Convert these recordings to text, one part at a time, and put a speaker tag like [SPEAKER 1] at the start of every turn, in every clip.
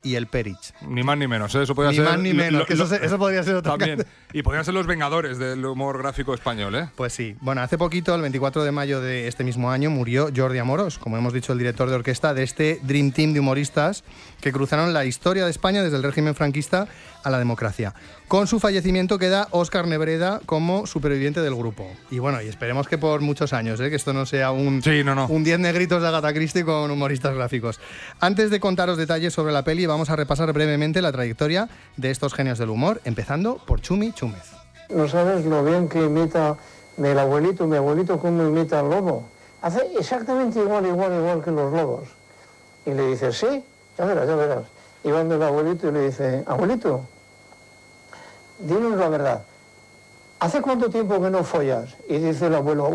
[SPEAKER 1] y el Perich.
[SPEAKER 2] Ni más ni menos, ¿eh? Eso podría ser...
[SPEAKER 1] Ni más ni menos, que eso podría ser otra
[SPEAKER 2] también.
[SPEAKER 1] cosa.
[SPEAKER 2] Y podrían ser los Vengadores del humor gráfico español, ¿eh?
[SPEAKER 1] Pues sí. Bueno, hace poquito, el 24 de mayo de este mismo año, murió Jordi Amorós, como hemos dicho, el director de orquesta de este Dream Team de humoristas que cruzaron la historia de España desde el régimen franquista a la democracia. Con su fallecimiento queda Óscar Nebreda como superviviente del grupo. Y bueno, y esperemos que por muchos años, que esto no sea un 10 negritos de Agatha Christie con humoristas gráficos. Antes de contaros detalles sobre la peli, vamos a repasar brevemente la trayectoria de estos genios del humor, empezando por Chumi Chúmez.
[SPEAKER 3] No sabes lo bien que imita mi abuelito cómo imita al lobo. Hace exactamente igual que los lobos. Y le dice, sí, ya verás. Y va donde el abuelito y le dice, abuelito, dinos la verdad, ¿hace cuánto tiempo que no follas? Y dice el abuelo,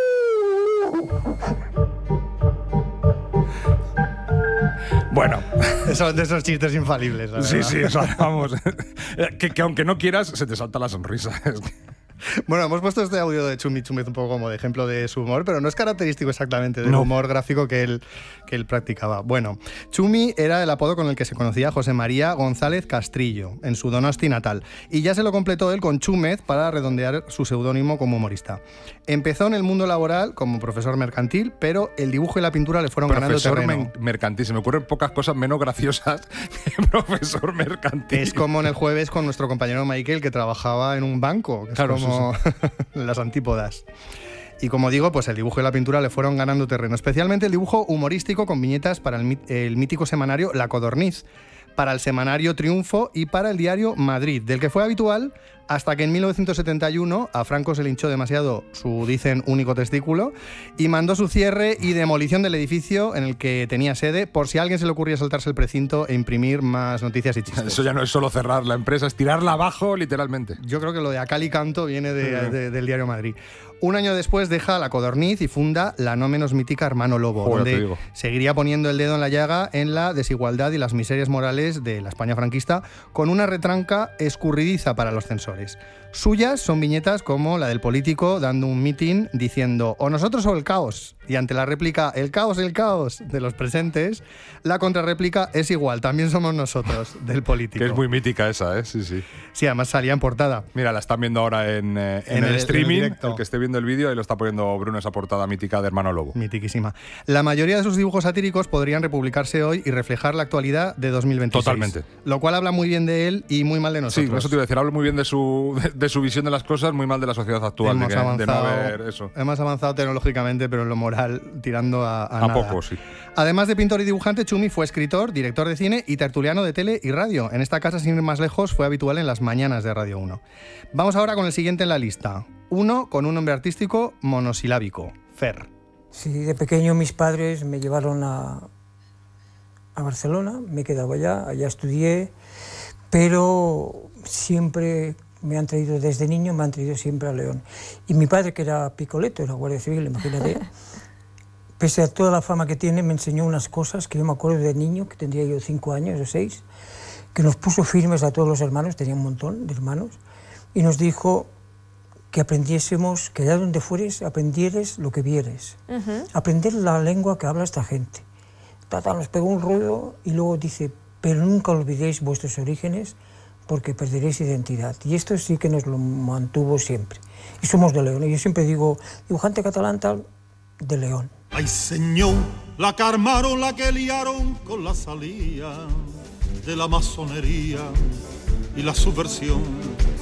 [SPEAKER 1] Bueno, son de esos chistes infalibles.
[SPEAKER 2] Sí, vamos. que aunque no quieras, se te salta la sonrisa.
[SPEAKER 1] Bueno, hemos puesto este audio de Chumi Chúmez un poco como de ejemplo de su humor, pero no es característico exactamente del humor gráfico que él practicaba. Bueno, Chumi era el apodo con el que se conocía José María González Castrillo, en su Donosti natal, y ya se lo completó él con Chúmez para redondear su seudónimo como humorista. Empezó en el mundo laboral como profesor mercantil, pero el dibujo y la pintura le fueron ganando terreno.
[SPEAKER 2] Profesor mercantil, se me ocurren pocas cosas menos graciosas que profesor mercantil.
[SPEAKER 1] Es como en el jueves con nuestro compañero Michael, que trabajaba en un banco, que
[SPEAKER 2] claro,
[SPEAKER 1] es como las antípodas. Y como digo, pues el dibujo y la pintura le fueron ganando terreno, especialmente el dibujo humorístico con viñetas para el mítico semanario La Codorniz, para el semanario Triunfo y para el diario Madrid, del que fue habitual hasta que en 1971 a Franco se le hinchó demasiado su, dicen, único testículo y mandó su cierre y demolición del edificio en el que tenía sede por si a alguien se le ocurría saltarse el precinto e imprimir más noticias y chistes.
[SPEAKER 2] Eso ya no es solo cerrar la empresa, es tirarla abajo literalmente.
[SPEAKER 1] Yo creo que lo de a cal y canto viene del diario Madrid. Un año después deja La Codorniz y funda la no menos mítica Hermano Lobo, donde seguiría poniendo el dedo en la llaga en la desigualdad y las miserias morales de la España franquista, con una retranca escurridiza para los censores. Suyas son viñetas como la del político dando un mitin diciendo o nosotros o el caos, y ante la réplica el caos de los presentes, la contrarréplica es igual, también somos nosotros, del político.
[SPEAKER 2] Que es muy mítica esa, ¿eh? Sí.
[SPEAKER 1] Sí, además salía en portada.
[SPEAKER 2] Mira, la están viendo ahora en el streaming, el que esté viendo el vídeo, ahí lo está poniendo Bruno, esa portada mítica de Hermano Lobo.
[SPEAKER 1] Mitiquísima. La mayoría de sus dibujos satíricos podrían republicarse hoy y reflejar la actualidad de 2026.
[SPEAKER 2] Totalmente.
[SPEAKER 1] Lo cual habla muy bien de él y muy mal de nosotros.
[SPEAKER 2] Sí, eso te iba a decir, habla muy bien de su visión de las cosas, muy mal de la sociedad actual, de no haber eso.
[SPEAKER 1] Hemos avanzado tecnológicamente, pero en lo moral tirando a nada.
[SPEAKER 2] Poco, sí.
[SPEAKER 1] Además de pintor y dibujante, Chumi fue escritor, director de cine y tertuliano de tele y radio. En esta casa, sin ir más lejos, fue habitual en las mañanas de Radio 1. Vamos ahora con el siguiente en la lista. Uno con un nombre artístico monosilábico, Fer.
[SPEAKER 4] Sí, de pequeño mis padres me llevaron a Barcelona, me he quedado allá estudié, pero siempre me han traído, desde niño me han traído siempre a León. Y mi padre, que era picoleto, era guardia civil, imagínate, pese a toda la fama que tiene, me enseñó unas cosas que yo me acuerdo de niño, que tendría yo 5 años o 6, que nos puso firmes a todos los hermanos, tenía un montón de hermanos, y nos dijo que aprendiésemos, que allá donde fueres, aprendieres lo que vieres. Aprender la lengua que habla esta gente. Tata nos pegó un rollo y luego dice, pero nunca olvidéis vuestros orígenes porque perderéis identidad. Y esto sí que nos lo mantuvo siempre. Y somos de León. Y yo siempre digo, dibujante catalán tal, de León.
[SPEAKER 5] Ay, señor, la que armaron, la que liaron con la salida de la masonería y la subversión